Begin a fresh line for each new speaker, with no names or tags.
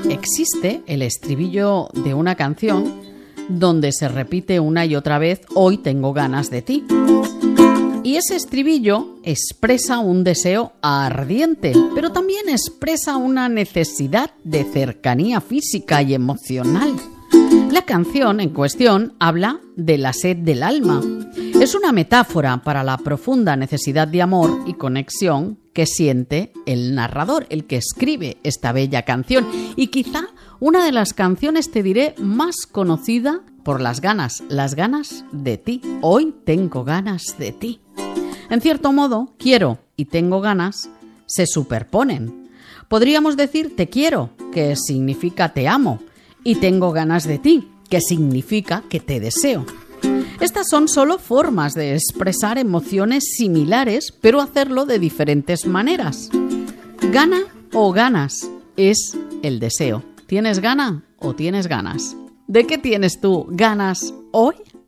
Existe el estribillo de una canción donde se repite una y otra vez: hoy tengo ganas de ti. Y ese estribillo expresa un deseo ardiente, pero también expresa una necesidad de cercanía física y emocional. La canción en cuestión habla de la sed del alma. Es una metáfora para la profunda necesidad de amor y conexión que siente el narrador, el que escribe esta bella canción. Y quizá una de las canciones, te diré, más conocida por las ganas de ti. Hoy tengo ganas de ti. En cierto modo, quiero y tengo ganas se superponen. Podríamos decir te quiero, que significa te amo, y tengo ganas de ti, que significa que te deseo. Estas son solo formas de expresar emociones similares, pero hacerlo de diferentes maneras. Gana o ganas es el deseo. ¿Tienes gana o tienes ganas? ¿De qué tienes tú ganas hoy?